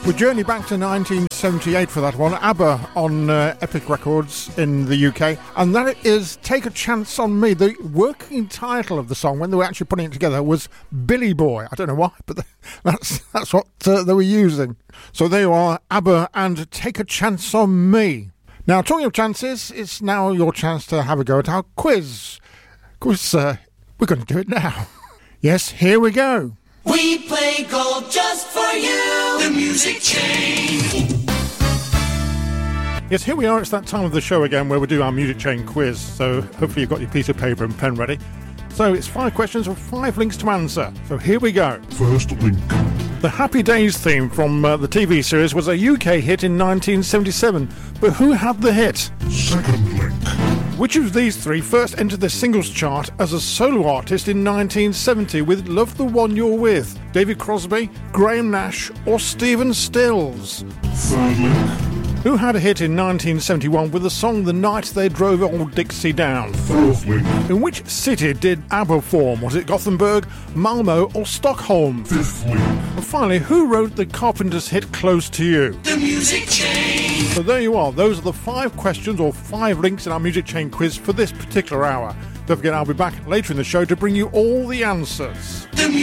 We journey back to 1978 for that one. ABBA on Epic Records in the UK. And that is Take a Chance on Me. The working title of the song, when they were actually putting it together, was Billy Boy. I don't know why, but that's what they were using. So there you are, ABBA and Take a Chance on Me. Now, talking of chances, it's now your chance to have a go at our quiz. Of course, we're going to do it now. Yes, here we go. We play gold just for you, the Music Chain. Yes, here we are. It's that time of the show again where we do our Music Chain quiz. So hopefully you've got your piece of paper and pen ready. So it's 5 questions with 5 links to answer. So here we go. First link. The Happy Days theme from the TV series was a UK hit in 1977. But who had the hit? Second link. Which of these 3 first entered the singles chart as a solo artist in 1970 with Love the One You're With? David Crosby, Graham Nash or Stephen Stills? Third link. Who had a hit in 1971 with the song The Night They Drove Old Dixie Down? Fourth link. In which city did ABBA form? Was it Gothenburg, Malmo or Stockholm? Fifth link. And finally, who wrote the Carpenters hit Close to You? The Music Chain. So there you are. Those are the 5 questions or 5 links in our Music Chain quiz for this particular hour. Don't forget, I'll be back later in the show to bring you all the answers. The